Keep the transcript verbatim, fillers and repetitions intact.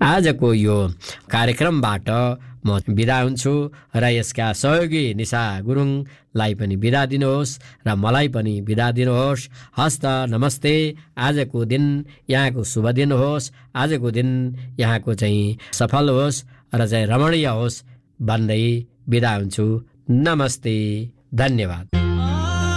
आजको यो कार्यक्रमबाट म बिदा हुन्छु र यसका सहयोगी निशा गुरुङलाई पनि बिदा दिनुहोस् र मलाई पनि बिदा दिनुहोस्। हस्त नमस्ते। आजको दिन यहाँको शुभ दिन होस्, आजको दिन यहाँको चाहिँ सफल होस् र चाहिँ रमणीय होस् भन्दै बिदा हुन्छु। नमस्ते, धन्यवाद।